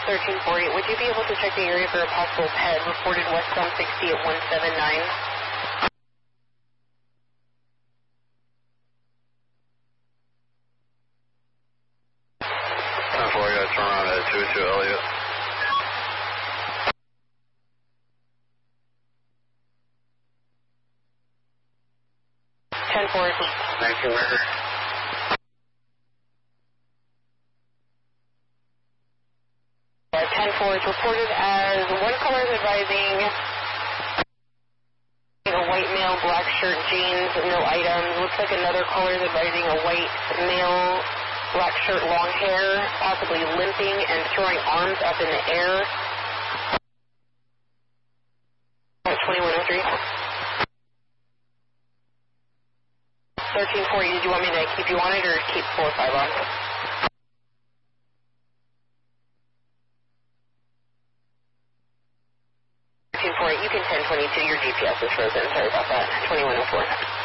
1340, would you be able to check the area for a possible PED reported westbound 60 at 179? I got to turn around at 22 Elliott. Thank you, River. 10-4 is reported as one caller is advising a white male, black shirt, jeans, no items. Looks like another caller is advising a white male, black shirt, long hair, possibly limping and throwing arms up in the air. 2103. 1340, did you want me to keep you on it or keep 4 or 5 on? You can 1022, your GPS is frozen. Sorry about that. 2104.